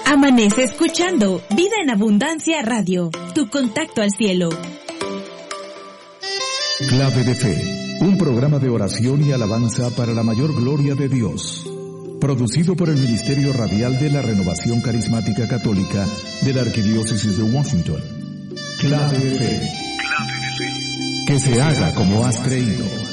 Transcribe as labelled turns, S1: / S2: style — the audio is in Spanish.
S1: Amanece escuchando Vida en Abundancia Radio, tu contacto al cielo.
S2: Clave de Fe, un programa de oración y alabanza para la mayor gloria de Dios. Producido por el Ministerio Radial de la Renovación Carismática Católica de la Arquidiócesis de Washington. Clave de Fe. Que se haga como has creído.